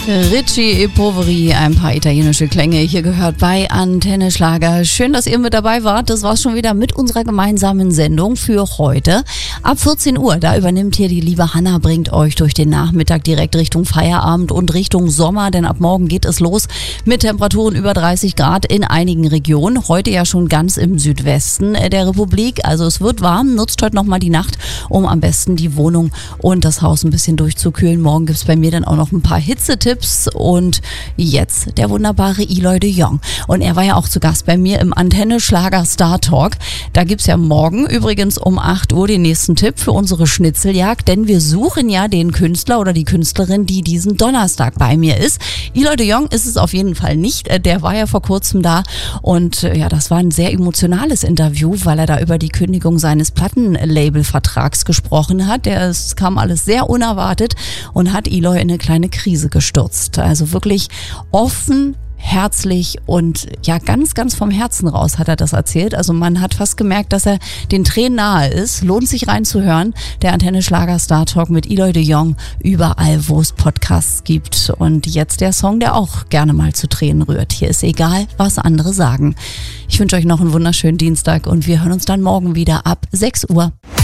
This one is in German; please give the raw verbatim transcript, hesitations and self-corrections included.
Richie e Poveri, ein paar italienische Klänge hier gehört bei Antenne Schlager. Schön, dass ihr mit dabei wart. Das war's schon wieder mit unserer gemeinsamen Sendung für heute. Ab vierzehn Uhr, da übernimmt hier die liebe Hanna, bringt euch durch den Nachmittag direkt Richtung Feierabend und Richtung Sommer, denn ab morgen geht es los mit Temperaturen über dreißig Grad in einigen Regionen. Heute ja schon ganz im Südwesten der Republik. Also es wird warm. Nutzt heute nochmal die Nacht, um am besten die Wohnung und das Haus ein bisschen durchzukühlen. Morgen gibt's bei mir dann auch noch ein paar Hitzetipps. Und jetzt der wunderbare Eloy de Jong. Und er war ja auch zu Gast bei mir im Antenne Schlager Star Talk. Da gibt's ja morgen übrigens um acht Uhr den nächsten Tipp für unsere Schnitzeljagd, denn wir suchen ja den Künstler oder die Künstlerin, die diesen Donnerstag bei mir ist. Eloy de Jong ist es auf jeden Fall nicht. Der war ja vor kurzem da und ja, das war ein sehr emotionales Interview, weil er da über die Kündigung seines Plattenlabelvertrags gesprochen hat. Es kam alles sehr unerwartet und hat Eloy in eine kleine Krise gestürzt. Also wirklich offen, herzlich und ja ganz, ganz vom Herzen raus hat er das erzählt. Also man hat fast gemerkt, dass er den Tränen nahe ist. Lohnt sich reinzuhören. Der Antenne Schlager Star Talk mit Eloy de Jong überall, wo es Podcasts gibt. Und jetzt der Song, der auch gerne mal zu Tränen rührt. Hier ist egal, was andere sagen. Ich wünsche euch noch einen wunderschönen Dienstag und wir hören uns dann morgen wieder ab sechs Uhr.